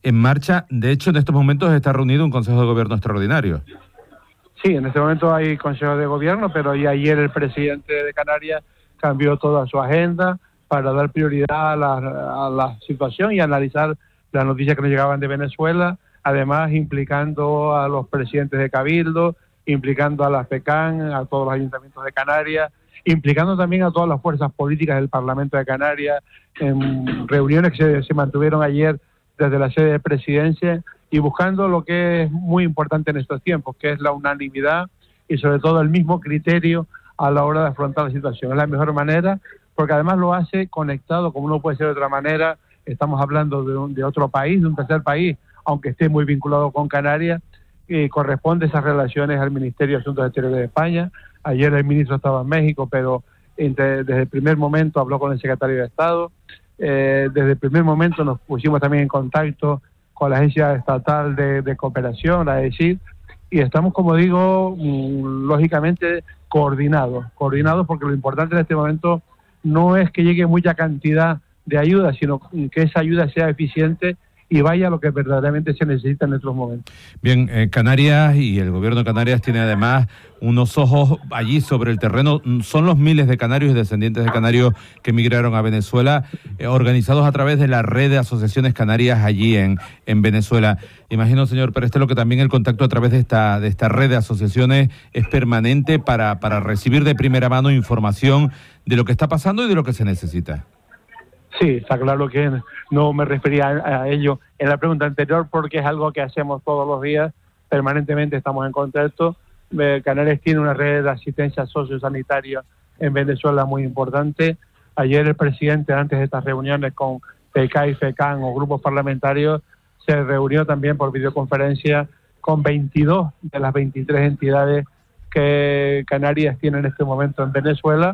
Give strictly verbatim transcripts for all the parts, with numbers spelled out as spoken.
en marcha. De hecho, en estos momentos está reunido un Consejo de Gobierno extraordinario. Sí, en este momento hay Consejo de Gobierno, pero ya ayer el presidente de Canarias cambió toda su agenda para dar prioridad a la, a la situación y analizar las noticias que nos llegaban de Venezuela, además implicando a los presidentes de Cabildo, implicando a la FECAN, a todos los ayuntamientos de Canarias, implicando también a todas las fuerzas políticas del Parlamento de Canarias, en reuniones que se, se mantuvieron ayer desde la sede de presidencia y buscando lo que es muy importante en estos tiempos, que es la unanimidad y sobre todo el mismo criterio a la hora de afrontar la situación. Es la mejor manera, porque además lo hace conectado, como no puede ser de otra manera. Estamos hablando de, un, de otro país, de un tercer país, aunque esté muy vinculado con Canarias, y corresponde esas relaciones al Ministerio de Asuntos Exteriores de España. Ayer el ministro estaba en México, pero entre, desde el primer momento habló con el secretario de Estado. Eh, desde el primer momento nos pusimos también en contacto con la Agencia Estatal de, de Cooperación, la EDECID, y estamos, como digo, mmm, lógicamente coordinados, coordinados porque lo importante en este momento no es que llegue mucha cantidad de ayuda, sino que esa ayuda sea eficiente y vaya a lo que verdaderamente se necesita en estos momentos. Bien, eh, Canarias y el gobierno de Canarias tiene además unos ojos allí sobre el terreno. Son los miles de canarios y descendientes de canarios que emigraron a Venezuela, eh, organizados a través de la red de asociaciones canarias allí en, en Venezuela. Imagino, señor Perestelo, que también el contacto a través de esta, de esta red de asociaciones es permanente para, para recibir de primera mano información de lo que está pasando y de lo que se necesita. Sí, está claro que no me refería a, a ello en la pregunta anterior porque es algo que hacemos todos los días, permanentemente estamos en contacto. Eh, Canarias tiene una red de asistencia sociosanitaria en Venezuela muy importante. Ayer el presidente, antes de estas reuniones con FECA y FECAN o grupos parlamentarios, se reunió también por videoconferencia con veintidós de las veintitrés entidades que Canarias tiene en este momento en Venezuela,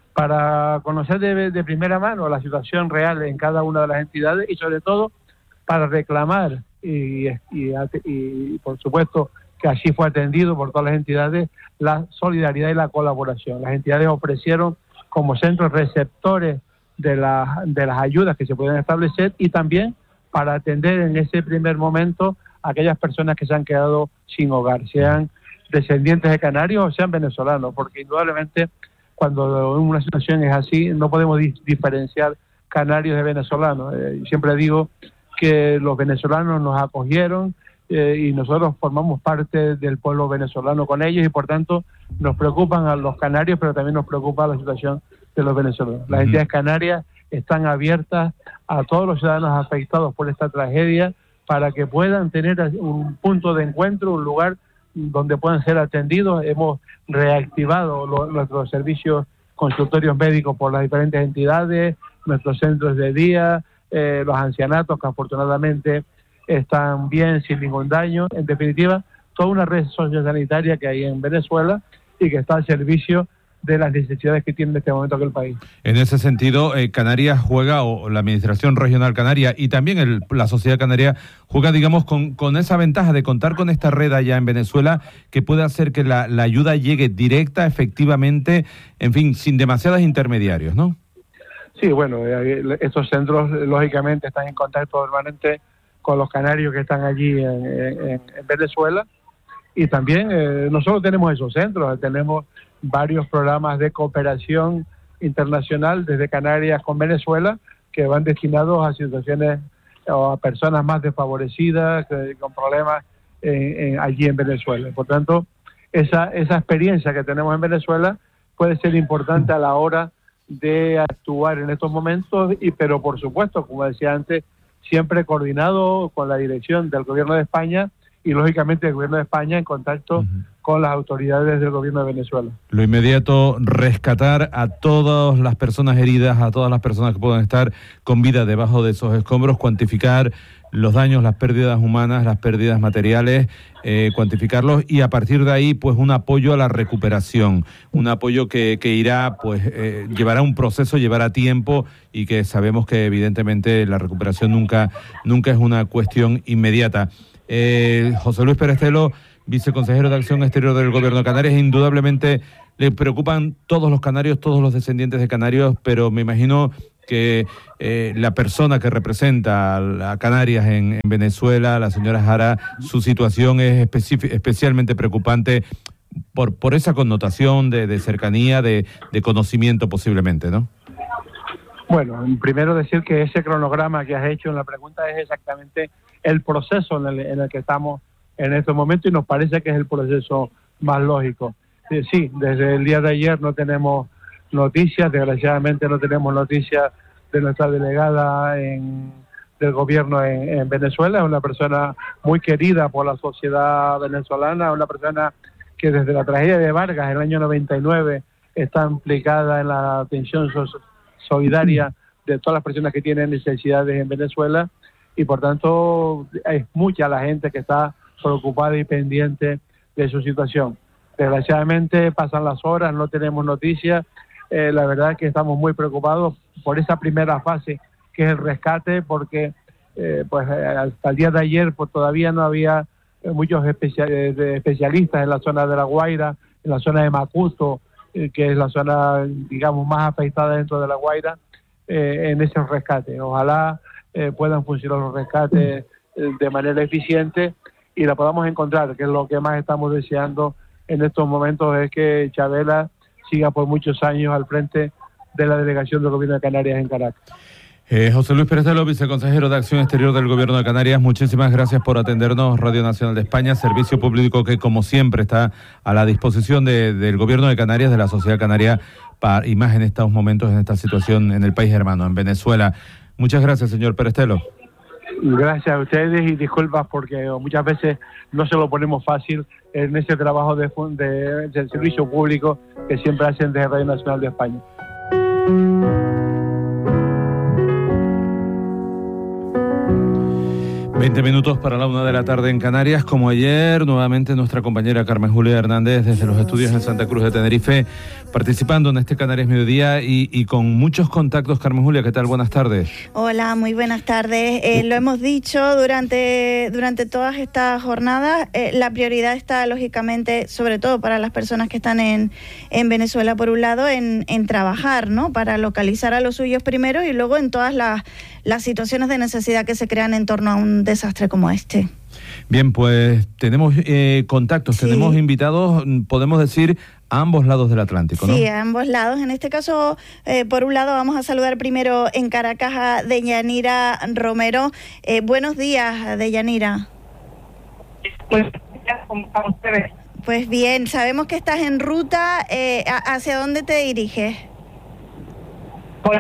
para conocer de, de primera mano la situación real en cada una de las entidades y sobre todo para reclamar y, y, y por supuesto que así fue atendido por todas las entidades la solidaridad y la colaboración. Las entidades ofrecieron como centros receptores de, la, de las ayudas que se pueden establecer y también para atender en ese primer momento a aquellas personas que se han quedado sin hogar, sean descendientes de canarios o sean venezolanos, porque indudablemente cuando una situación es así, no podemos di- diferenciar canarios de venezolanos. Eh, siempre digo que los venezolanos nos acogieron eh, y nosotros formamos parte del pueblo venezolano con ellos y por tanto nos preocupan a los canarios, pero también nos preocupa la situación de los venezolanos. Las entidades canarias están abiertas a todos los ciudadanos afectados por esta tragedia para que puedan tener un punto de encuentro, un lugar donde puedan ser atendidos. Hemos reactivado lo, nuestros servicios consultorios médicos por las diferentes entidades, nuestros centros de día, eh, los ancianatos que afortunadamente están bien, sin ningún daño. En definitiva, toda una red sociosanitaria que hay en Venezuela y que está al servicio de las necesidades que tiene en este momento aquel país. En ese sentido, eh, Canarias juega, o la Administración Regional Canaria y también el, la sociedad canaria juega, digamos, con, con esa ventaja de contar con esta red allá en Venezuela que puede hacer que la, la ayuda llegue directa, efectivamente, en fin, sin demasiados intermediarios, ¿no? Sí, bueno, eh, estos centros lógicamente están en contacto permanente con los canarios que están allí en, en, en Venezuela y también eh, nosotros tenemos esos centros, tenemos varios programas de cooperación internacional desde Canarias con Venezuela que van destinados a situaciones o a personas más desfavorecidas que, con problemas en, en, allí en Venezuela. Por tanto, esa, esa experiencia que tenemos en Venezuela puede ser importante a la hora de actuar en estos momentos, y pero por supuesto, como decía antes, siempre coordinado con la dirección del Gobierno de España y lógicamente el Gobierno de España en contacto uh-huh. con las autoridades del Gobierno de Venezuela. Lo inmediato, rescatar a todas las personas heridas, a todas las personas que puedan estar con vida debajo de esos escombros, cuantificar los daños, las pérdidas humanas, las pérdidas materiales, eh, cuantificarlos y a partir de ahí, pues un apoyo a la recuperación, un apoyo que, que irá, pues eh, llevará un proceso, llevará tiempo y que sabemos que evidentemente la recuperación nunca, nunca es una cuestión inmediata. Eh, José Luis Perestelo, viceconsejero de Acción Exterior del Gobierno de Canarias, indudablemente le preocupan todos los canarios, todos los descendientes de canarios, pero me imagino que eh, la persona que representa a Canarias en, en Venezuela, la señora Jara, su situación es especi- especialmente preocupante por, por esa connotación de, de cercanía, de, de conocimiento posiblemente, ¿no? Bueno, primero decir que ese cronograma que has hecho en la pregunta es exactamente el proceso en el, en el que estamos en estos momentos y nos parece que es el proceso más lógico. Sí, sí, desde el día de ayer no tenemos noticias, desgraciadamente no tenemos noticias de nuestra delegada en, del gobierno en, en Venezuela, es una persona muy querida por la sociedad venezolana, una persona que desde la tragedia de Vargas en el año noventa y nueve está implicada en la atención social solidaria de todas las personas que tienen necesidades en Venezuela y por tanto es mucha la gente que está preocupada y pendiente de su situación. Desgraciadamente pasan las horas, no tenemos noticias, eh, la verdad es que estamos muy preocupados por esa primera fase que es el rescate porque eh, pues hasta el día de ayer pues todavía no había eh, muchos especia- de especialistas en la zona de La Guaira, en la zona de Macuto, que es la zona, digamos, más afectada dentro de La Guaira, eh, en ese rescate. Ojalá eh, puedan funcionar los rescates eh, de manera eficiente y la podamos encontrar, que es lo que más estamos deseando en estos momentos, es que Chavela siga por muchos años al frente de la delegación del Gobierno de Canarias en Caracas. Eh, José Luis Perestelo, viceconsejero de Acción Exterior del Gobierno de Canarias, muchísimas gracias por atendernos. Radio Nacional de España, servicio público que como siempre está a la disposición de, del Gobierno de Canarias, de la sociedad canaria, para, y más en estos momentos, en esta situación en el país hermano, en Venezuela. Muchas gracias, señor Perestelo. Gracias a ustedes y disculpas porque muchas veces no se lo ponemos fácil en ese trabajo de, de, del servicio público que siempre hacen desde Radio Nacional de España. veinte minutos para la una de la tarde en Canarias. Como ayer, nuevamente nuestra compañera Carmen Julia Hernández desde los estudios en Santa Cruz de Tenerife, participando en este Canarias Mediodía y, y con muchos contactos. Carmen Julia, ¿qué tal? Buenas tardes. Hola, muy buenas tardes. Eh, lo hemos dicho durante, durante todas estas jornadas, eh, la prioridad está lógicamente, sobre todo para las personas que están en, en Venezuela, por un lado, en, en trabajar, ¿no? Para localizar a los suyos primero y luego en todas las, las situaciones de necesidad que se crean en torno a un desastre como este. Bien, pues tenemos eh, contactos, sí. Tenemos invitados, podemos decir, a ambos lados del Atlántico, ¿no? Sí, a ambos lados. En este caso, eh, por un lado, vamos a saludar primero en Caracas a Deyanira Romero. Eh, buenos días, Deyanira. Pues, ¿cómo están ustedes? Pues bien, sabemos que estás en ruta. Eh, ¿Hacia dónde te diriges? Pues,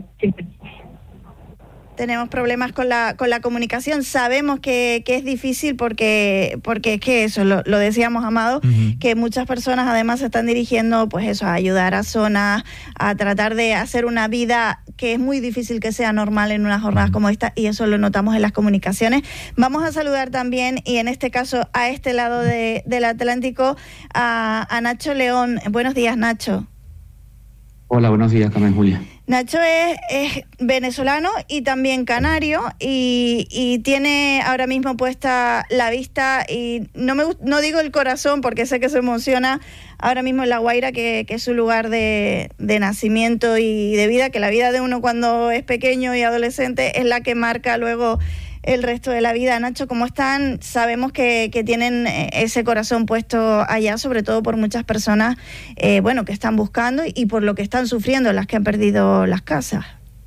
tenemos problemas con la con la comunicación. Sabemos que, que es difícil porque porque es que eso, lo, lo decíamos, Amado, uh-huh. que muchas personas además se están dirigiendo pues eso, a ayudar a zonas, a tratar de hacer una vida que es muy difícil que sea normal en unas jornadas uh-huh. como esta, y eso lo notamos en las comunicaciones. Vamos a saludar también, y en este caso a este lado de, del Atlántico, a, a Nacho León. Buenos días, Nacho. Hola, buenos días, Carmen Julia. Nacho es, es venezolano y también canario y, y tiene ahora mismo puesta la vista y no me no digo el corazón porque sé que se emociona ahora mismo en La Guaira, que, que es su lugar de, de nacimiento y de vida, que la vida de uno cuando es pequeño y adolescente es la que marca luego el resto de la vida. Nacho, ¿cómo están? Sabemos que, que tienen ese corazón puesto allá, sobre todo por muchas personas, eh, bueno, que están buscando y por lo que están sufriendo las que han perdido las casas.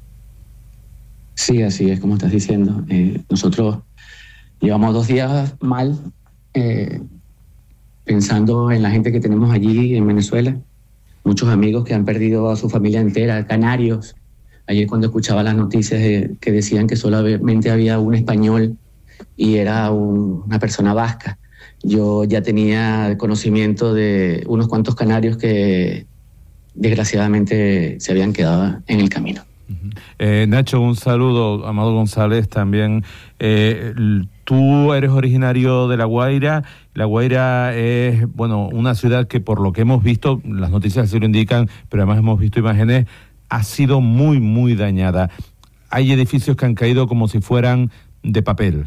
Sí, así es, como estás diciendo. Eh, nosotros llevamos dos días mal, eh, pensando en la gente que tenemos allí en Venezuela, muchos amigos que han perdido a su familia entera, canarios. Ayer cuando escuchaba las noticias de, que decían que solamente había un español y era un, una persona vasca, yo ya tenía conocimiento de unos cuantos canarios que desgraciadamente se habían quedado en el camino. Uh-huh. Eh, Nacho, un saludo. Amado González también. Eh, tú eres originario de La Guaira. La Guaira es, bueno, una ciudad que por lo que hemos visto, las noticias así lo indican, pero además hemos visto imágenes, ha sido muy, muy dañada. Hay edificios que han caído como si fueran de papel.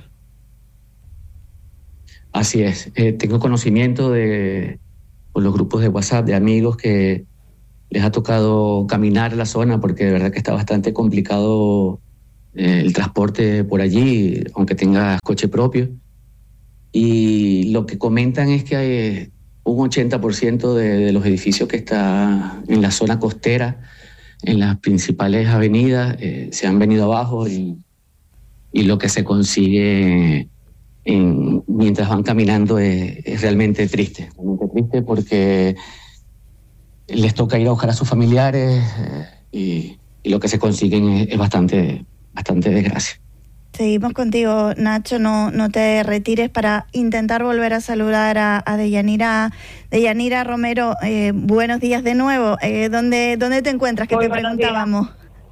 Así es. Eh, tengo conocimiento de por los grupos de WhatsApp de amigos que les ha tocado caminar la zona porque de verdad que está bastante complicado eh, el transporte por allí, aunque tengas coche propio. Y lo que comentan es que hay un ochenta por ciento de, de los edificios que están en la zona costera, en las principales avenidas, eh, se han venido abajo y, y lo que se consigue en, mientras van caminando es, es realmente triste, realmente triste porque les toca ir a buscar a sus familiares eh, y, y lo que se consiguen es, es bastante, bastante desgracia. Seguimos contigo, Nacho, no, no te retires para intentar volver a saludar a, a Deyanira, Deyanira Romero. Eh, buenos días de nuevo. Eh, ¿dónde, ¿Dónde te encuentras? Que Muy te buenos preguntábamos.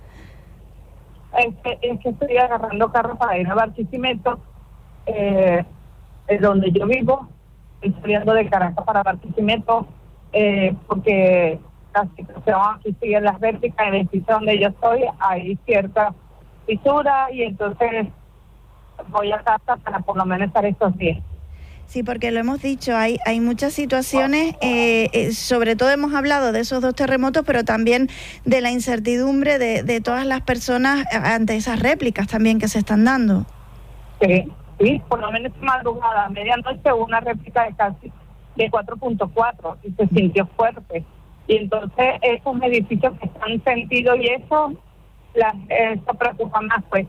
Es que, es que estoy agarrando carro para ir a Barquisimeto, eh, es donde yo vivo. Estoy saliendo de Caracas para Barquisimeto, eh, porque casi se van aquí siguen las vérticas, en el edificio donde yo estoy hay cierta fisura y entonces voy a casa para por lo menos estar estos días. Sí, porque lo hemos dicho, hay hay muchas situaciones, eh, eh, sobre todo hemos hablado de esos dos terremotos, pero también de la incertidumbre de, de todas las personas ante esas réplicas también que se están dando. Sí, sí, por lo menos madrugada, a medianoche hubo una réplica de casi de cuatro punto cuatro y se sintió fuerte. Y entonces esos edificios que están sentidos y eso, la, eso preocupa más, pues,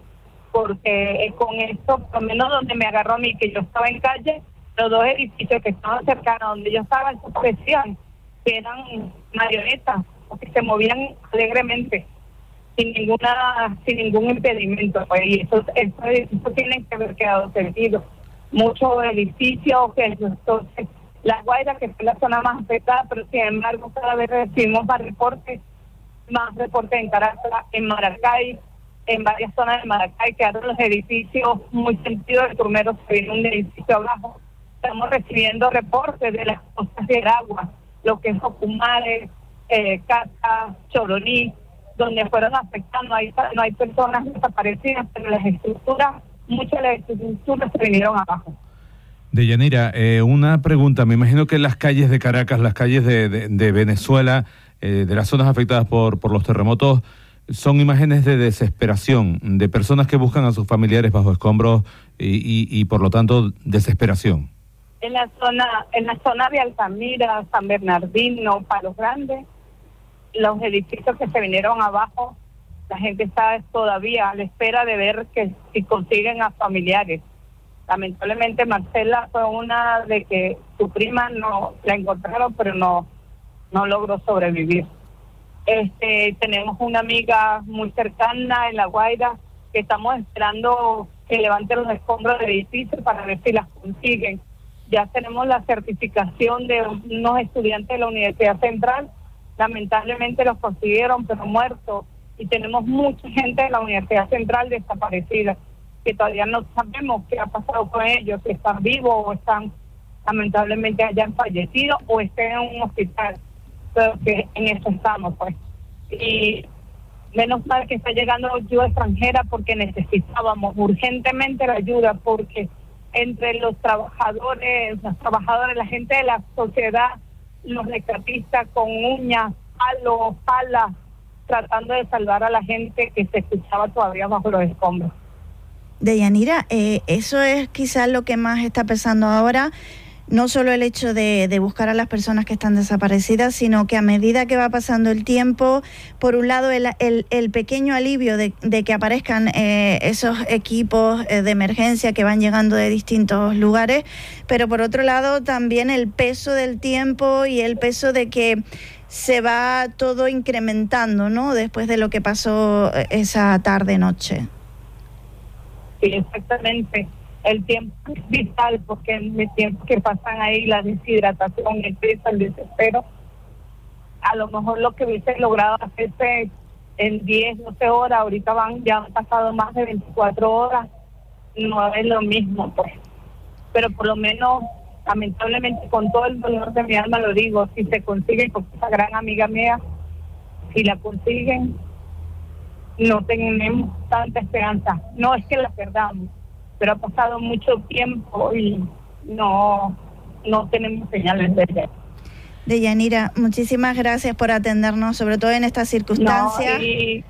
porque eh, con esto, por lo menos donde me agarró a mí, que yo estaba en calle, los dos edificios que estaban cercanos donde yo estaba, eso parecían que eran marionetas, o que se movían alegremente, sin ninguna sin ningún impedimento, pues, y esos, esos edificios tienen que haber quedado sentidos. Muchos edificios, que entonces, La Guaira, que fue la zona más afectada, pero sin embargo cada vez recibimos más reportes, más reportes en Caracas, en Maracay, en varias zonas de Maracay, quedaron los edificios muy sentidos, el primero se vino un edificio abajo. Estamos recibiendo reportes de las costas de agua, lo que es Ocumare, eh, Cata, Choroní, donde fueron afectados, no hay, no hay personas desaparecidas, pero las estructuras, muchas de las estructuras se vinieron abajo. Deyanira, eh, una pregunta, me imagino que las calles de Caracas, las calles de, de, de Venezuela, eh, de las zonas afectadas por, por los terremotos, son imágenes de desesperación, de personas que buscan a sus familiares bajo escombros y, y, y por lo tanto, desesperación. En la zona, en la zona de Altamira, San Bernardino, Palos Grandes, los edificios que se vinieron abajo, la gente está todavía a la espera de ver que si consiguen a familiares. Lamentablemente Marcela fue una de que su prima no la encontraron, pero no, no logró sobrevivir. Este, tenemos una amiga muy cercana en La Guaira que estamos esperando que levante los escombros del edificio para ver si las consiguen. Ya tenemos la certificación de unos estudiantes de la Universidad Central, lamentablemente los consiguieron pero muertos, y tenemos mucha gente de la Universidad Central desaparecida, que todavía no sabemos qué ha pasado con ellos, si están vivos o están, lamentablemente hayan fallecido o estén en un hospital, pero que en eso estamos, pues. Y menos mal que está llegando ayuda extranjera porque necesitábamos urgentemente la ayuda, porque entre los trabajadores, los trabajadores, la gente de la sociedad, los rescatistas con uñas, palos, palas, tratando de salvar a la gente que se escuchaba todavía bajo los escombros. Deyanira, eh, eso es quizás lo que más está pesando ahora, no solo el hecho de, de buscar a las personas que están desaparecidas, sino que a medida que va pasando el tiempo, por un lado el, el, el pequeño alivio de, de que aparezcan eh, esos equipos eh, de emergencia que van llegando de distintos lugares, pero por otro lado también el peso del tiempo y el peso de que se va todo incrementando, ¿no?, después de lo que pasó esa tarde-noche. Sí, exactamente. El tiempo es vital, porque en el tiempo que pasan ahí, la deshidratación, el peso, el desespero, a lo mejor lo que hubiese logrado hacerse en diez, doce horas, ahorita van, ya han pasado más de veinticuatro horas, no es lo mismo, pues. Pero por lo menos, lamentablemente, con todo el dolor de mi alma lo digo, si se consigue, porque esa gran amiga mía, si la consiguen, no tenemos tanta esperanza. No es que la perdamos, pero ha pasado mucho tiempo y no, no tenemos señales de ella. Deyanira, muchísimas gracias por atendernos, sobre todo en estas circunstancias. No, y,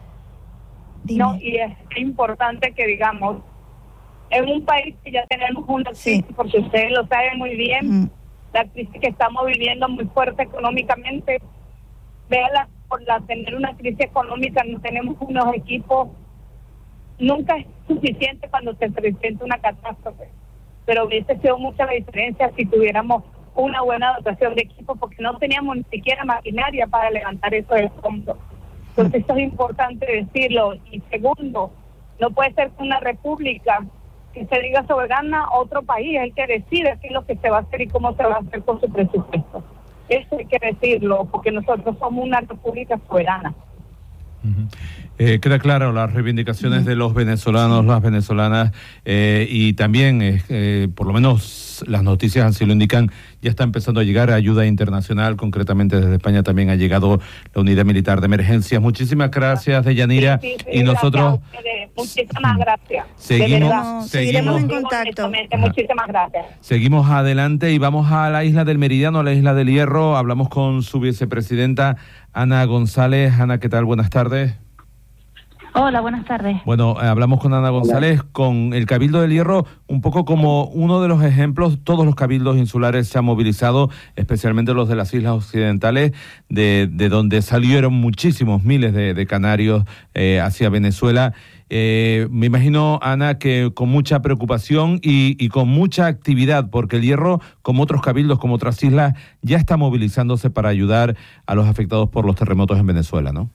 no, y es importante que digamos, en un país que ya tenemos una crisis, sí. porque ustedes lo saben muy bien, mm. la crisis que estamos viviendo muy fuerte económicamente, véala, por la tener una crisis económica no tenemos unos equipos, nunca es suficiente cuando se presenta una catástrofe, pero hubiese sido mucha la diferencia si tuviéramos una buena dotación de equipos, porque no teníamos ni siquiera maquinaria para levantar esos escombros. Entonces esto es importante decirlo. Y segundo, no puede ser que una república que se diga soberana, otro país es el que decide qué es lo que se va a hacer y cómo se va a hacer con su presupuesto. Eso hay que decirlo, porque nosotros somos una república soberana. Uh-huh. Eh, queda claro las reivindicaciones uh-huh. de los venezolanos, las venezolanas, eh, y también, eh, eh, por lo menos las noticias así lo indican, ya está empezando a llegar ayuda internacional, concretamente desde España también ha llegado la unidad militar de emergencias. Muchísimas gracias, Deyanira, sí, sí, sí, y nosotros... Muchísimas gracias. Seguimos, no, seguiremos en contacto. Muchísimas gracias. Seguimos adelante y vamos a la isla del Meridiano, a la isla del Hierro. Hablamos con su vicepresidenta, Ana González. Ana, ¿qué tal? Buenas tardes. Hola, buenas tardes. Bueno, eh, hablamos con Ana González, Hola. Con el Cabildo del Hierro, un poco como uno de los ejemplos. Todos los cabildos insulares se han movilizado, especialmente los de las islas occidentales, de, de donde salieron muchísimos miles de, de canarios eh, hacia Venezuela. Eh, me imagino, Ana, que con mucha preocupación y, y con mucha actividad, porque el Hierro, como otros cabildos, como otras islas, ya está movilizándose para ayudar a los afectados por los terremotos en Venezuela, ¿no?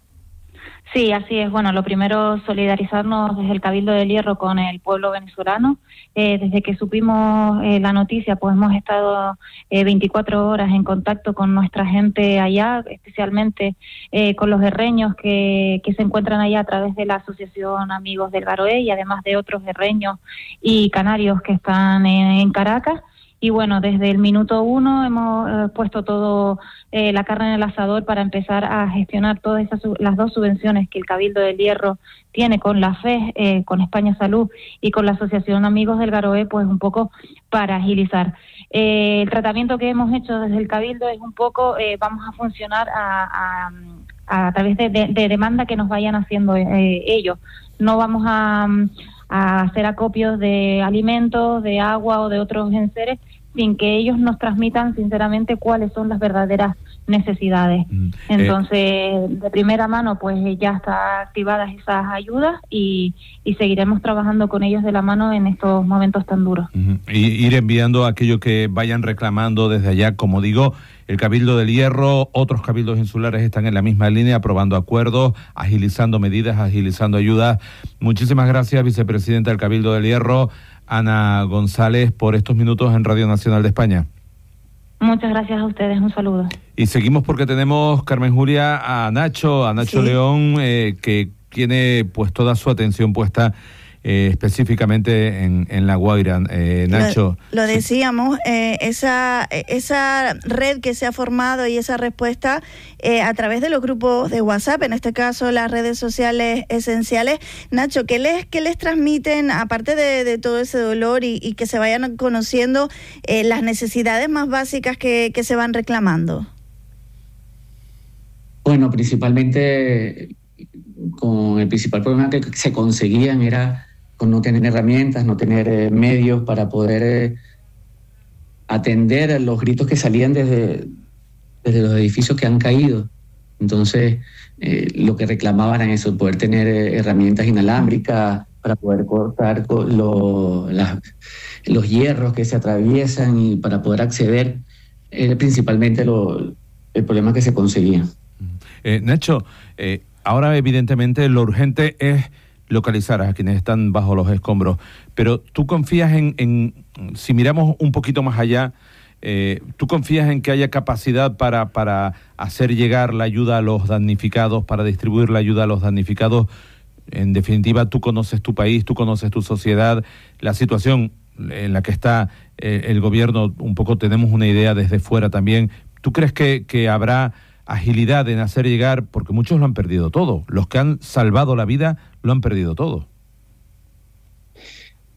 Sí, así es. Bueno, lo primero, solidarizarnos desde el Cabildo del Hierro con el pueblo venezolano. Eh, desde que supimos eh, la noticia, pues hemos estado eh, veinticuatro horas en contacto con nuestra gente allá, especialmente eh, con los guerreños que, que se encuentran allá a través de la Asociación Amigos del Garoé y además de otros guerreños y canarios que están en, en Caracas. Y bueno, desde el minuto uno hemos eh, puesto todo eh, la carne en el asador para empezar a gestionar todas esas las dos subvenciones que el Cabildo del Hierro tiene con la F E S, eh, con España Salud y con la Asociación Amigos del Garoé, pues un poco para agilizar. Eh, el tratamiento que hemos hecho desde el Cabildo es un poco, eh, vamos a funcionar a, a, a través de, de, de demanda que nos vayan haciendo eh, ellos. No vamos a... a hacer acopios de alimentos, de agua o de otros enseres, sin que ellos nos transmitan sinceramente cuáles son las verdaderas necesidades. Mm, Entonces, eh, de primera mano, pues ya están activadas esas ayudas y, y seguiremos trabajando con ellos de la mano en estos momentos tan duros. Uh-huh. Y ir enviando aquello que vayan reclamando desde allá, como digo, el Cabildo del Hierro, otros cabildos insulares están en la misma línea, aprobando acuerdos, agilizando medidas, agilizando ayudas. Muchísimas gracias, vicepresidenta del Cabildo del Hierro, Ana González, por estos minutos en Radio Nacional de España. Muchas gracias a ustedes, un saludo. Y seguimos porque tenemos, Carmen Julia, a Nacho, a Nacho sí. León, eh, que tiene pues toda su atención puesta Eh, específicamente en, en La Guaira. Eh, Nacho. Lo, lo decíamos, eh, esa, esa red que se ha formado y esa respuesta eh, a través de los grupos de WhatsApp, en este caso las redes sociales esenciales. Nacho, ¿qué les, qué les transmiten, aparte de, de todo ese dolor y, y que se vayan conociendo eh, las necesidades más básicas que, que se van reclamando? Bueno, principalmente con el principal problema que se conseguían era con no tener herramientas, no tener eh, medios para poder eh, atender los gritos que salían desde, desde los edificios que han caído. Entonces, eh, lo que reclamaban era eso, poder tener eh, herramientas inalámbricas para poder cortar lo, la, los hierros que se atraviesan y para poder acceder, era principalmente lo, el problema que se conseguía. Eh, Nacho, eh, ahora evidentemente lo urgente es localizar a quienes están bajo los escombros, pero tú confías en, en si miramos un poquito más allá, eh, tú confías en que haya capacidad para, para hacer llegar la ayuda a los damnificados, para distribuir la ayuda a los damnificados. En definitiva, tú conoces tu país, tú conoces tu sociedad, la situación en la que está eh, el gobierno, un poco tenemos una idea desde fuera también. ¿Tú crees que, que habrá agilidad en hacer llegar, porque muchos lo han perdido todo, los que han salvado la vida lo han perdido todo?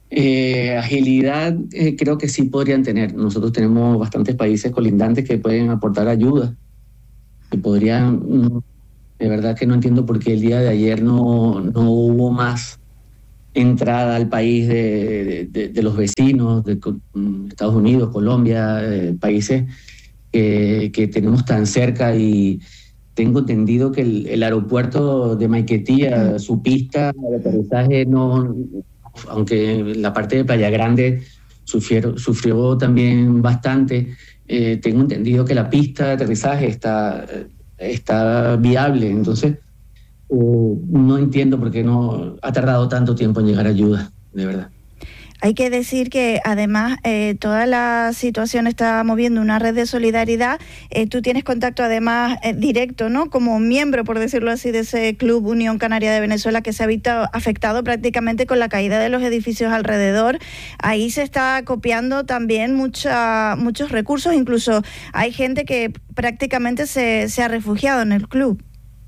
Eh, agilidad eh, creo que sí podrían tener. Nosotros tenemos bastantes países colindantes que pueden aportar ayuda, que podrían... De verdad que no entiendo por qué el día de ayer no, no hubo más entrada al país de, de, de los vecinos, de Estados Unidos, Colombia, eh, países que, que tenemos tan cerca. Y tengo entendido que el, el aeropuerto de Maiquetía, su pista de aterrizaje, no, aunque la parte de Playa Grande sufrió, sufrió también bastante, eh, tengo entendido que la pista de aterrizaje está... está viable. Entonces eh, no entiendo por qué no ha tardado tanto tiempo en llegar ayuda, de verdad. Hay que decir que además eh, toda la situación está moviendo una red de solidaridad. Eh, tú tienes contacto además eh, directo, ¿no? Como miembro, por decirlo así, de ese Club Unión Canaria de Venezuela que se ha visto afectado prácticamente con la caída de los edificios alrededor. Ahí se está copiando también mucha, muchos recursos. Incluso hay gente que prácticamente se, se ha refugiado en el club.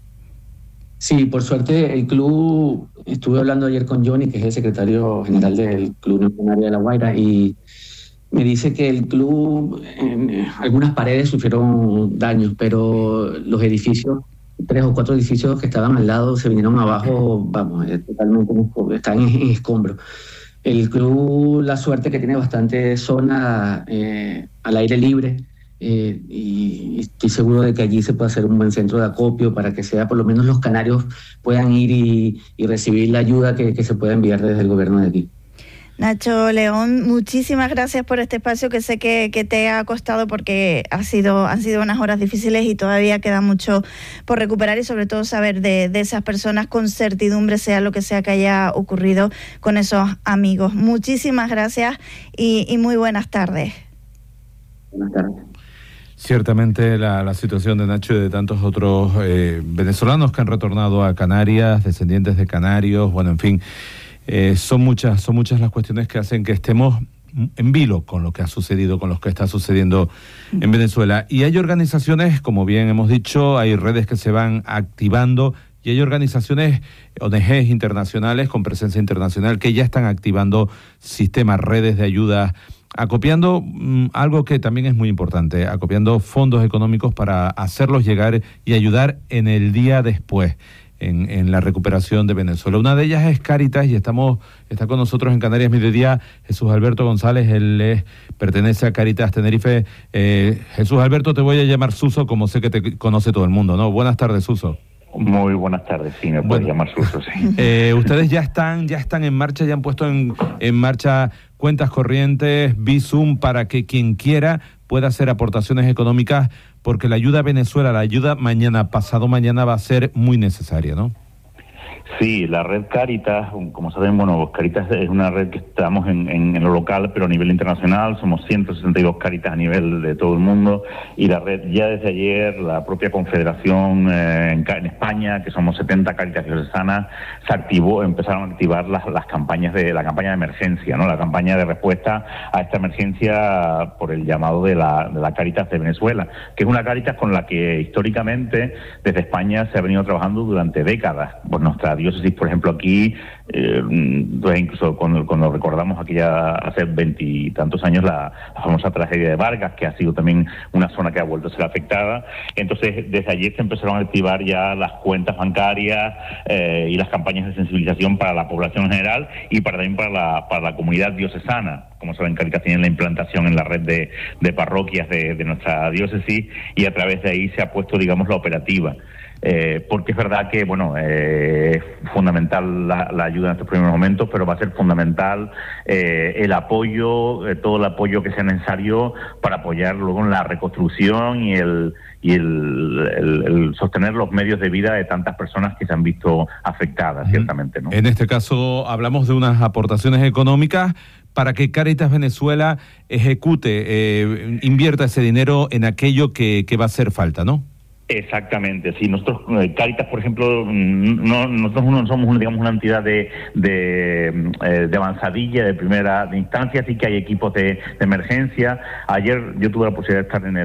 Sí, por suerte el club, estuve hablando ayer con Johnny, que es el secretario general del Club Unión Canaria de La Guaira, y me dice que el club, en algunas paredes sufrieron daños, pero los edificios, tres o cuatro edificios que estaban al lado se vinieron abajo, vamos, totalmente están en escombros. El club, la suerte que tiene bastante zona eh, al aire libre, Eh, y estoy seguro de que allí se puede hacer un buen centro de acopio para que sea, por lo menos los canarios puedan ir y, y recibir la ayuda que, que se pueda enviar desde el gobierno de aquí. Nacho León, muchísimas gracias por este espacio que sé que, que te ha costado porque ha sido, han sido unas horas difíciles y todavía queda mucho por recuperar y sobre todo saber de, de esas personas con certidumbre, sea lo que sea que haya ocurrido con esos amigos. Muchísimas gracias y, y muy buenas tardes. Buenas tardes. Ciertamente la, la situación de Nacho y de tantos otros eh, venezolanos que han retornado a Canarias, descendientes de canarios, bueno, en fin, eh, son muchas, son muchas las cuestiones que hacen que estemos en vilo con lo que ha sucedido, con lo que está sucediendo en Venezuela. Y hay organizaciones, como bien hemos dicho, hay redes que se van activando y hay organizaciones, O N Ges internacionales con presencia internacional que ya están activando sistemas, redes de ayuda, acopiando mmm, algo que también es muy importante, acopiando fondos económicos para hacerlos llegar y ayudar en el día después, en, en la recuperación de Venezuela. Una de ellas es Cáritas y estamos está con nosotros en Canarias Mediodía Jesús Alberto González, él es, pertenece a Cáritas Tenerife. Eh, Jesús Alberto, te voy a llamar Suso, como sé que te conoce todo el mundo, ¿no? Buenas tardes, Suso. Muy buenas tardes, sí, me puedes bueno, llamar Suso, sí. Eh, ustedes ya están, ya están en marcha, ya han puesto en, en marcha cuentas corrientes, Bizum, para que quien quiera pueda hacer aportaciones económicas, porque la ayuda a Venezuela, la ayuda mañana, pasado mañana, va a ser muy necesaria, ¿no? Sí, la red Cáritas, como saben, bueno, Cáritas es una red que estamos en, en, en lo local, pero a nivel internacional, somos ciento sesenta y dos Cáritas a nivel de todo el mundo, y la red ya desde ayer, la propia confederación eh, en, en España, que somos setenta Cáritas diocesanas, se activó, empezaron a activar las, las campañas de la campaña de emergencia, ¿no? La campaña de respuesta a esta emergencia por el llamado de la, de la Cáritas de Venezuela, que es una Cáritas con la que históricamente desde España se ha venido trabajando durante décadas. Pues nuestra diócesis, por ejemplo, aquí, eh, pues incluso cuando, cuando recordamos aquella hace veintitantos años la, la famosa tragedia de Vargas, que ha sido también una zona que ha vuelto a ser afectada. Entonces, desde ayer se empezaron a activar ya las cuentas bancarias eh, y las campañas de sensibilización para la población en general y para, también para la, para la comunidad diocesana. Como saben, Cáritas tiene la implantación en la red de, de parroquias de, de nuestra diócesis y a través de ahí se ha puesto, digamos, la operativa. Eh, porque es verdad que, bueno, eh, es fundamental la, la ayuda en estos primeros momentos, pero va a ser fundamental eh, el apoyo, eh, todo el apoyo que sea necesario para apoyar luego en la reconstrucción y el y el, el, el sostener los medios de vida de tantas personas que se han visto afectadas, uh-huh. ciertamente, ¿no? En este caso hablamos de unas aportaciones económicas para que Cáritas Venezuela ejecute, eh, invierta ese dinero en aquello que, que va a hacer falta, ¿no? Exactamente, sí. Nosotros, eh, Cáritas, por ejemplo, no, nosotros no somos, digamos, una entidad de de, eh, de avanzadilla, de primera de instancia, sí que hay equipos de, de emergencia. Ayer yo tuve la posibilidad de estar en el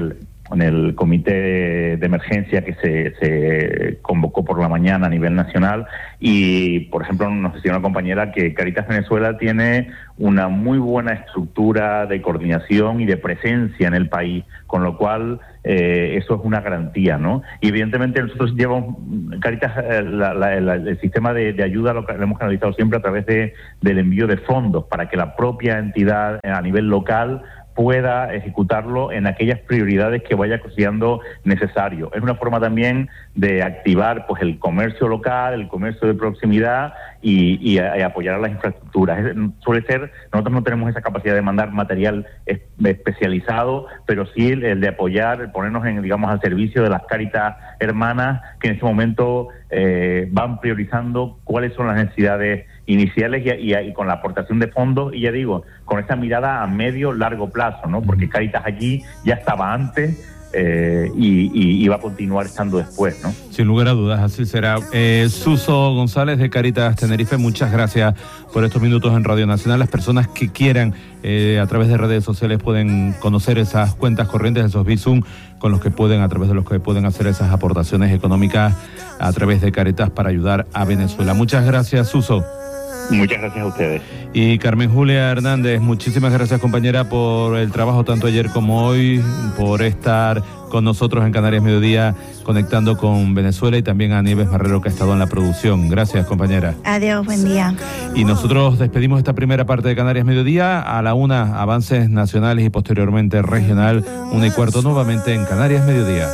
en el comité de emergencia que se, se convocó por la mañana a nivel nacional y, por ejemplo, nos decía una compañera que Cáritas Venezuela tiene una muy buena estructura de coordinación y de presencia en el país, con lo cual eh, eso es una garantía, ¿no? Y evidentemente nosotros llevamos, Cáritas, eh, la, la, la, el sistema de, de ayuda lo, lo hemos canalizado siempre a través de, del envío de fondos para que la propia entidad a nivel local pueda ejecutarlo en aquellas prioridades que vaya considerando necesario. Es una forma también de activar pues el comercio local, el comercio de proximidad y, y, a, y apoyar a las infraestructuras. Es, suele ser, nosotros no tenemos esa capacidad de mandar material es, especializado, pero sí el, el de apoyar, el ponernos en, digamos, al servicio de las Cáritas hermanas que en este momento eh, van priorizando cuáles son las necesidades iniciales y, y, y con la aportación de fondos, y ya digo, con esa mirada a medio, largo plazo, ¿no? Porque Cáritas allí ya estaba antes eh, y, y, y va a continuar estando después, ¿no? Sin lugar a dudas, así será. Eh, Suso González de Cáritas Tenerife, muchas gracias por estos minutos en Radio Nacional. Las personas que quieran eh, a través de redes sociales pueden conocer esas cuentas corrientes, esos Bizum, con los que pueden, a través de los que pueden hacer esas aportaciones económicas a través de Cáritas para ayudar a Venezuela. Muchas gracias, Suso. Muchas gracias a ustedes. Y Carmen Julia Hernández, muchísimas gracias, compañera, por el trabajo tanto ayer como hoy, por estar con nosotros en Canarias Mediodía, conectando con Venezuela, y también a Nieves Marrero, que ha estado en la producción. Gracias, compañera. Adiós, buen día. Y nosotros despedimos esta primera parte de Canarias Mediodía. A la una, avances nacionales y posteriormente regional, una y cuarto nuevamente en Canarias Mediodía.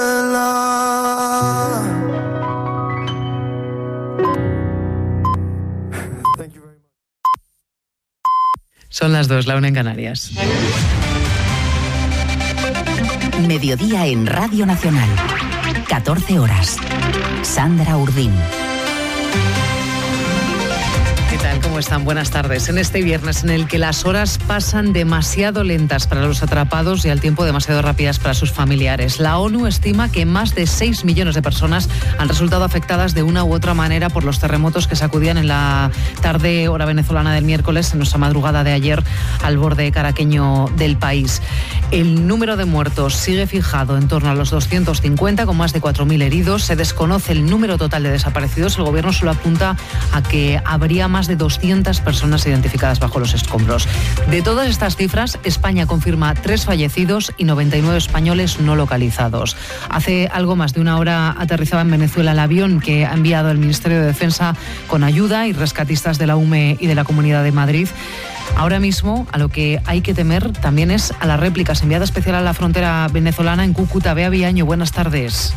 Son las dos, la una en Canarias. Mediodía en Radio Nacional. catorce horas. Sandra Urdín. ¿Qué tal? ¿Cómo están? Buenas tardes. En este viernes en el que las horas pasan demasiado lentas para los atrapados y al tiempo demasiado rápidas para sus familiares, la ONU estima que más de seis millones de personas han resultado afectadas de una u otra manera por los terremotos que sacudían en la tarde hora venezolana del miércoles, en nuestra madrugada de ayer, al borde caraqueño del país. El número de muertos sigue fijado en torno a los doscientos cincuenta, con más de cuatro mil heridos. Se desconoce el número total de desaparecidos. El gobierno solo apunta a que habría más de doscientas personas identificadas bajo los escombros. De todas estas cifras, España confirma tres fallecidos y noventa y nueve españoles no localizados. Hace algo más de una hora aterrizaba en Venezuela el avión que ha enviado el Ministerio de Defensa con ayuda y rescatistas de la U M E y de la Comunidad de Madrid. Ahora mismo, a lo que hay que temer también es a las réplicas. Enviada especial a la frontera venezolana en Cúcuta, Bea Viaño, buenas tardes.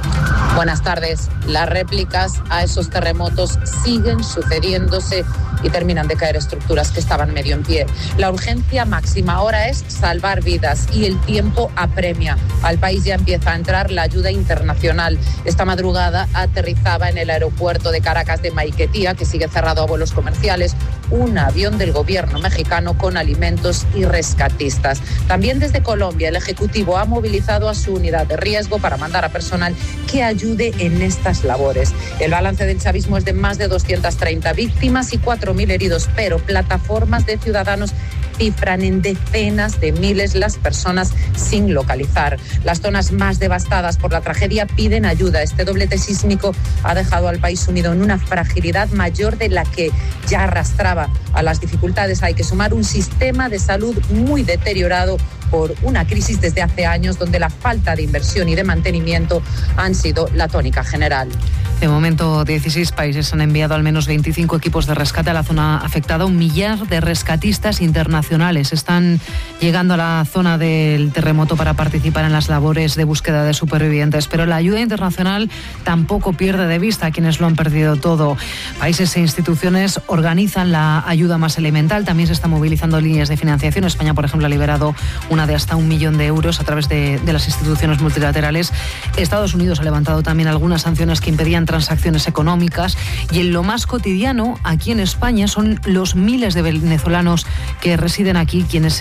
Buenas tardes. Las réplicas a esos terremotos siguen sucediéndose y terminan de caer estructuras que estaban medio en pie. La urgencia máxima ahora es salvar vidas y el tiempo apremia. Al país ya empieza a entrar la ayuda internacional. Esta madrugada aterrizaba en el aeropuerto de Caracas de Maiquetía, que sigue cerrado a vuelos comerciales, un avión del gobierno mexicano con alimentos y rescatistas. También desde Colombia, el Ejecutivo ha movilizado a su unidad de riesgo para mandar a personal que ayude en estas labores. El balance del chavismo es de más de doscientas treinta víctimas y cuatro mil heridos, pero plataformas de ciudadanos cifran en decenas de miles las personas sin localizar. Las zonas más devastadas por la tragedia piden ayuda. Este doblete sísmico ha dejado al país sumido en una fragilidad mayor de la que ya arrastraba. A las dificultades hay que sumar un sistema de salud muy deteriorado por una crisis desde hace años, donde la falta de inversión y de mantenimiento han sido la tónica general. De momento, dieciséis países han enviado al menos veinticinco equipos de rescate a la zona afectada. Un millar de rescatistas internacionales están llegando a la zona del terremoto para participar en las labores de búsqueda de supervivientes. Pero la ayuda internacional tampoco pierde de vista a quienes lo han perdido todo. Países e instituciones organizan la ayuda más elemental. También se están movilizando líneas de financiación. España, por ejemplo, ha liberado una de hasta un millón de euros a través de, de las instituciones multilaterales. Estados Unidos ha levantado también algunas sanciones que impedían transacciones económicas, y en lo más cotidiano aquí en España son los miles de venezolanos que residen aquí quienes están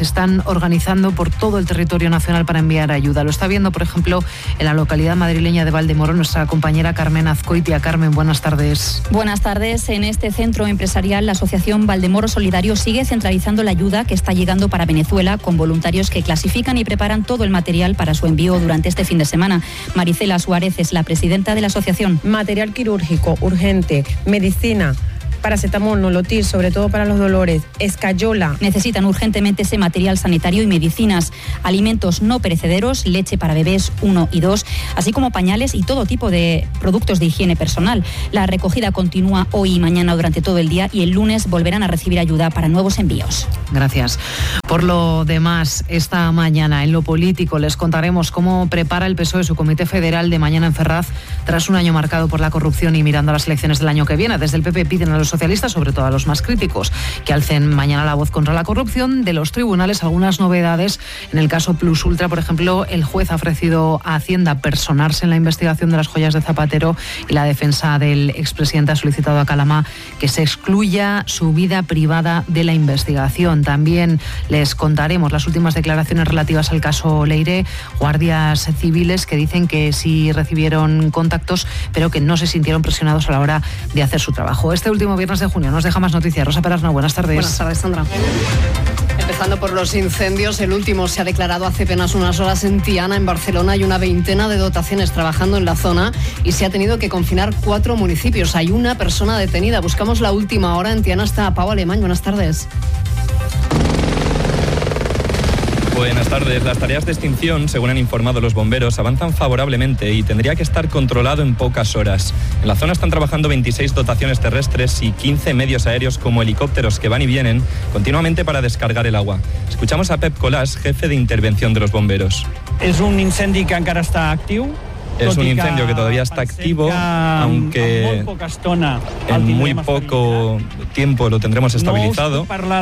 organizando por todo el territorio nacional para enviar ayuda. Lo está viendo, por ejemplo, en la localidad madrileña de Valdemoro nuestra compañera Carmen Azcoitia. Carmen, buenas tardes. Buenas tardes. En este centro empresarial, la asociación Valdemoro Solidario sigue centralizando la ayuda que está llegando para Venezuela, con voluntarios que clasifican y preparan todo el material para su envío durante este fin de semana. Maricela Suárez es la presidenta de la asociación. Material quirúrgico, urgente, medicina, paracetamol, nolotil, sobre todo para los dolores, escayola. Necesitan urgentemente ese material sanitario y medicinas, alimentos no perecederos, leche para bebés uno y dos, así como pañales y todo tipo de productos de higiene personal. La recogida continúa hoy y mañana durante todo el día y el lunes volverán a recibir ayuda para nuevos envíos. Gracias. Por lo demás, esta mañana en lo político les contaremos cómo prepara el P S O E su comité federal de mañana en Ferraz tras un año marcado por la corrupción y mirando a las elecciones del año que viene. Desde el P P piden a los socialistas, sobre todo a los más críticos, que alcen mañana la voz contra la corrupción. De los tribunales, algunas novedades. En el caso Plus Ultra, por ejemplo, el juez ha ofrecido a Hacienda personarse en la investigación de las joyas de Zapatero y la defensa del expresidente ha solicitado a Calamá que se excluya su vida privada de la investigación. También les contaremos las últimas declaraciones relativas al caso Leire. Guardias civiles que dicen que sí recibieron contactos, pero que no se sintieron presionados a la hora de hacer su trabajo. Este último viernes de junio nos deja más noticias. Rosa Perasna, buenas tardes. Buenas tardes, Sandra. Empezando por los incendios, el último se ha declarado hace apenas unas horas en Tiana, en Barcelona. Hay una veintena de dotaciones trabajando en la zona y se ha tenido que confinar cuatro municipios. Hay una persona detenida. Buscamos la última hora. En Tiana está Pau Alemán. Buenas tardes. Buenas tardes. Las tareas de extinción, según han informado los bomberos, avanzan favorablemente y tendría que estar controlado en pocas horas. En la zona están trabajando veintiséis dotaciones terrestres y quince medios aéreos como helicópteros que van y vienen continuamente para descargar el agua. Escuchamos a Pep Colàs, jefe de intervención de los bomberos. És un incendi que encara està actiu. Es un incendio que todavía está activo, aunque en muy poco tiempo lo tendremos estabilizado.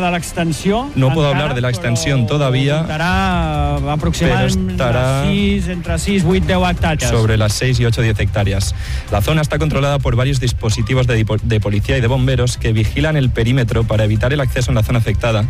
No puedo hablar de la extensión todavía, pero estará sobre las seis y ocho, diez hectáreas. La zona está controlada por varios dispositivos de, de policía y de bomberos que vigilan el perímetro para evitar el acceso en la zona afectada,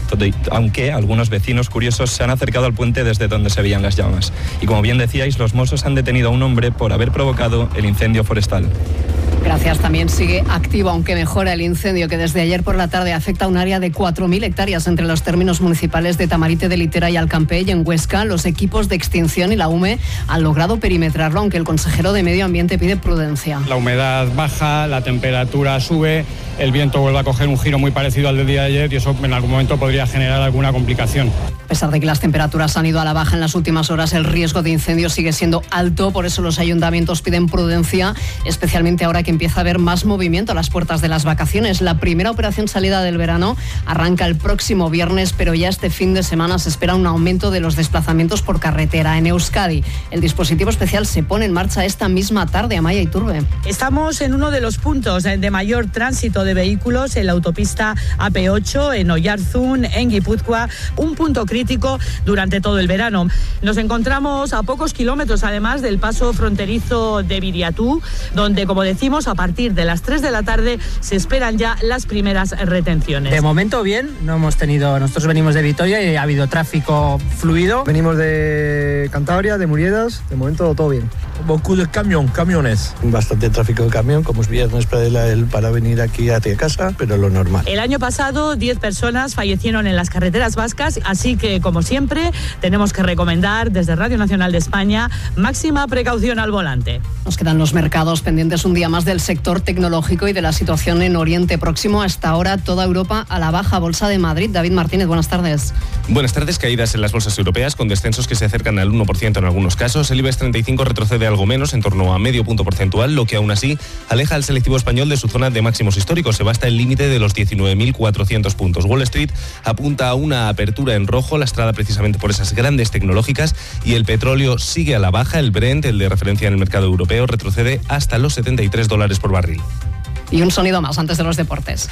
aunque algunos vecinos curiosos se han acercado al puente desde donde se veían las llamas. Y como bien decíais, los Mossos han detenido a un hombre por haber provocado el incendio forestal. Gracias. También sigue activo, aunque mejora el incendio que desde ayer por la tarde afecta a un área de cuatro mil hectáreas entre los términos municipales de Tamarite de Litera y Alcampell. En Huesca, los equipos de extinción y la U M E han logrado perimetrarlo, aunque el consejero de Medio Ambiente pide prudencia. La humedad baja, la temperatura sube, el viento vuelve a coger un giro muy parecido al del día de ayer y eso en algún momento podría generar alguna complicación. A pesar de que las temperaturas han ido a la baja en las últimas horas, el riesgo de incendio sigue siendo alto. Por eso los ayuntamientos piden prudencia, especialmente ahora que empieza a haber más movimiento a las puertas de las vacaciones. La primera operación salida del verano arranca el próximo viernes, pero ya este fin de semana se espera un aumento de los desplazamientos por carretera. En Euskadi, el dispositivo especial se pone en marcha esta misma tarde. Amaya Iturbe. Estamos en uno de los puntos de mayor tránsito de vehículos, en la autopista A P ocho, en Oyarzún, en Guipúzcoa, un punto crítico durante todo el verano. Nos encontramos a pocos kilómetros, además, del paso fronterizo de Viriatú, donde, como decimos, a partir de las tres de la tarde se esperan ya las primeras retenciones. De momento bien, no hemos tenido, nosotros venimos de Vitoria y ha habido tráfico fluido. Venimos de Cantabria, de Muriedas, de momento todo bien. Beaucoup de camión, camiones. Bastante tráfico de camión, como es viernes para, el, para venir aquí a casa, pero lo normal. El año pasado, diez personas fallecieron en las carreteras vascas, así que, como siempre, tenemos que recomendar desde Radio Nacional de España máxima precaución al volante. Nos quedan los mercados pendientes un día más del sector tecnológico y de la situación en Oriente Próximo. Hasta ahora, toda Europa a la baja. Bolsa de Madrid. David Martínez, buenas tardes. Buenas tardes. Caídas en las bolsas europeas con descensos que se acercan al uno por ciento en algunos casos. El IBEX treinta y cinco retrocede algo menos, en torno a medio punto porcentual, lo que aún así aleja al selectivo español de su zona de máximos históricos. Se va hasta el límite de los diecinueve mil cuatrocientos puntos. Wall Street apunta a una apertura en rojo, lastrada precisamente por esas grandes tecnológicas, y el petróleo sigue a la baja. El Brent, el de referencia en el mercado europeo, retrocede hasta los setenta y tres dólares por barril. Y un sonido más antes de los deportes.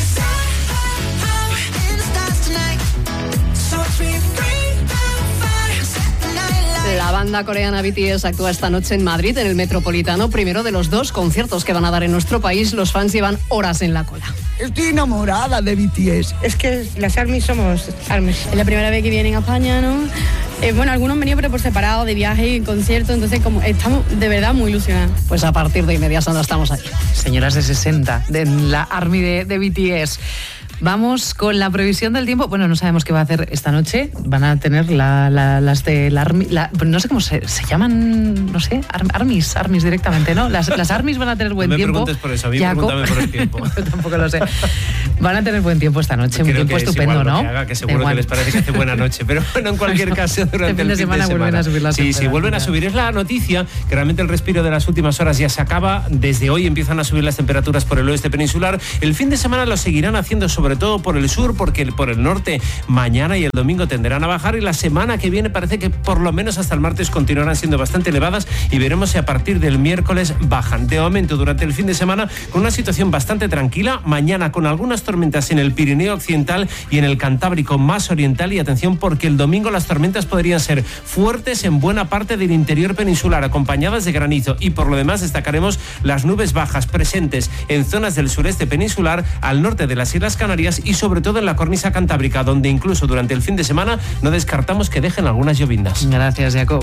La banda coreana B T S actúa esta noche en Madrid, en el Metropolitano, primero de los dos conciertos que van a dar en nuestro país. Los fans llevan horas en la cola. Estoy enamorada de B T S. Es que las ARMYs somos ARMYs. Es la primera vez que vienen a España, ¿no? Eh, bueno, algunos han venido pero por separado, de viaje y concierto, entonces como estamos de verdad muy ilusionados. Pues a partir de inmediato Sandra, estamos ahí. Señoras de sesenta, de la ARMY de, de B T S. Vamos con la previsión del tiempo. Bueno, no sabemos qué va a hacer esta noche. Van a tener la, la, las de la ARMY, la, no sé cómo se, se llaman, no sé, ARMYs, ARMYs directamente, ¿no? Las, las ARMYs van a tener buen no me tiempo. Me preguntes por eso, a mí Jacob. pregúntame por el tiempo. Yo tampoco lo sé. Van a tener buen tiempo esta noche, un tiempo estupendo, ¿no? Que haga, que seguro que les parece que hace buena noche, pero bueno, en cualquier caso, durante este fin de el fin semana de semana vuelven a subir las Sí, sí, vuelven a subir. Es la noticia que realmente el respiro de las últimas horas ya se acaba. Desde hoy empiezan a subir las temperaturas por el oeste peninsular. El fin de semana lo seguirán haciendo sobre todo por el sur, porque por el norte mañana y el domingo tenderán a bajar, y la semana que viene parece que por lo menos hasta el martes continuarán siendo bastante elevadas, y veremos si a partir del miércoles bajan. De momento, durante el fin de semana, con una situación bastante tranquila, mañana con algunas tormentas en el Pirineo occidental y en el Cantábrico más oriental, y atención porque el domingo las tormentas podrían ser fuertes en buena parte del interior peninsular, acompañadas de granizo, y por lo demás destacaremos las nubes bajas presentes en zonas del sureste peninsular, al norte de las Islas Canarias y sobre todo en la cornisa cantábrica, donde incluso durante el fin de semana no descartamos que dejen algunas llovindas. Gracias, Jacob.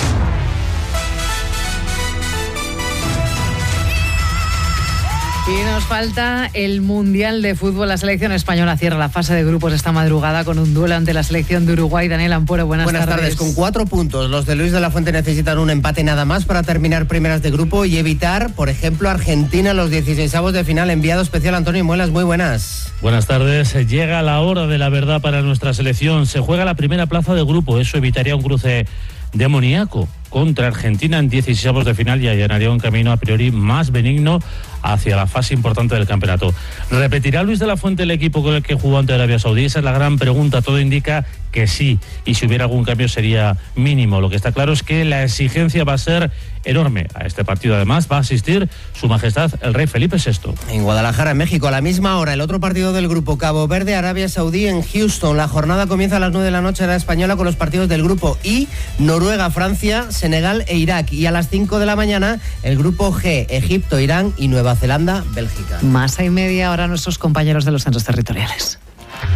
Y nos falta el Mundial de Fútbol. La selección española cierra la fase de grupos esta madrugada con un duelo ante la selección de Uruguay. Daniel Ampuero, buenas, buenas tardes. tardes. Con cuatro puntos, los de Luis de la Fuente necesitan un empate nada más para terminar primeras de grupo y evitar, por ejemplo, Argentina en los dieciseisavos de final. Enviado especial Antonio Muelas, muy buenas. Buenas tardes. Llega la hora de la verdad para nuestra selección. Se juega la primera plaza de grupo. Eso evitaría un cruce demoníaco contra Argentina en dieciseisavos de final y allanaría un camino a priori más benigno hacia la fase importante del campeonato. ¿Repetirá Luis de la Fuente el equipo con el que jugó ante Arabia Saudí? Esa es la gran pregunta. Todo indica que sí, y si hubiera algún cambio sería mínimo. Lo que está claro es que la exigencia va a ser enorme. A este partido además va a asistir Su Majestad el Rey Felipe sexto. En Guadalajara, en México, a la misma hora, el otro partido del grupo, Cabo Verde, Arabia Saudí en Houston. La jornada comienza a las nueve de la noche hora española con los partidos del grupo I, Noruega, Francia, Senegal e Irak. Y a las cinco de la mañana, el grupo G, Egipto, Irán y Nueva Zelanda, Bélgica. Más y media ahora nuestros compañeros de los centros territoriales.